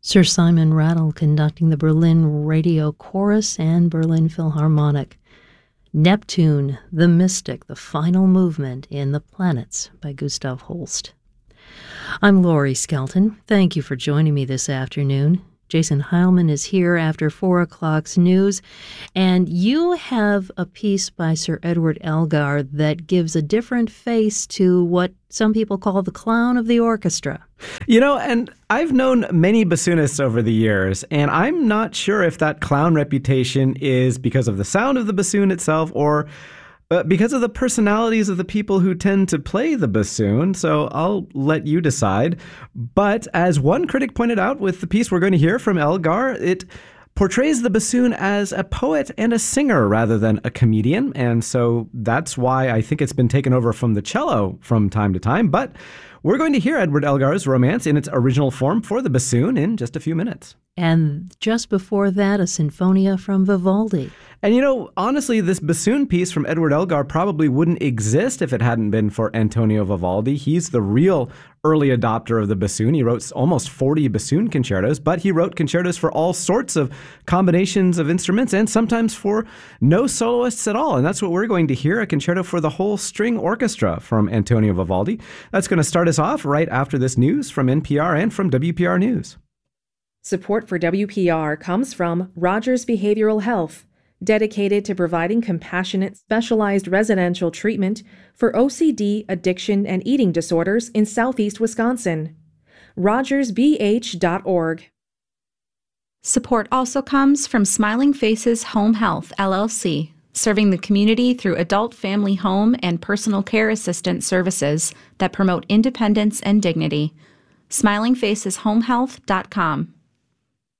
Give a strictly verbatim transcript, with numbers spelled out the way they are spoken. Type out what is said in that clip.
Sir Simon Rattle conducting the Berlin Radio Chorus and Berlin Philharmonic. Neptune, the Mystic, the Final Movement in The Planets by Gustav Holst. I'm Laurie Skelton. Thank you for joining me this afternoon. Jason Heilman is here after four o'clock's news, and you have a piece by Sir Edward Elgar that gives a different face to what some people call the clown of the orchestra. You know, and I've known many bassoonists over the years, and I'm not sure if that clown reputation is because of the sound of the bassoon itself or Uh, because of the personalities of the people who tend to play the bassoon, so I'll let you decide. But as one critic pointed out with the piece we're going to hear from Elgar, it portrays the bassoon as a poet and a singer rather than a comedian, and so that's why I think it's been taken over from the cello from time to time. But we're going to hear Edward Elgar's Romance in its original form for the bassoon in just a few minutes. And just before that, a Sinfonia from Vivaldi. And you know, honestly, this bassoon piece from Edward Elgar probably wouldn't exist if it hadn't been for Antonio Vivaldi. He's the real early adopter of the bassoon. He wrote almost forty bassoon concertos, but he wrote concertos for all sorts of combinations of instruments and sometimes for no soloists at all. And that's what we're going to hear, a concerto for the whole string orchestra from Antonio Vivaldi. That's going to start us off right after this news from N P R and from W P R News. Support for W P R comes from Rogers Behavioral Health, dedicated to providing compassionate, specialized residential treatment for O C D, addiction, and eating disorders in southeast Wisconsin. rogers b h dot org. Support also comes from Smiling Faces Home Health, L L C, serving the community through adult family home and personal care assistance services that promote independence and dignity. smiling faces home health dot com.